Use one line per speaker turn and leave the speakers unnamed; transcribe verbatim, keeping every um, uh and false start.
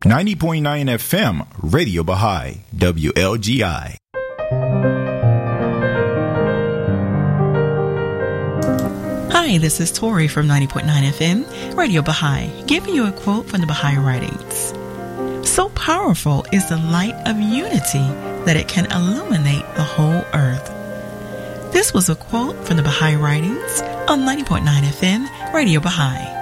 ninety point nine F M, Radio Baha'i, W L G I.
Hi, this is Tori from ninety point nine F M, Radio Baha'i, giving you a quote from the Baha'i writings. So powerful is the light of unity that it can illuminate the whole earth. This was a quote from the Baha'i writings on ninety point nine F M, Radio Baha'i.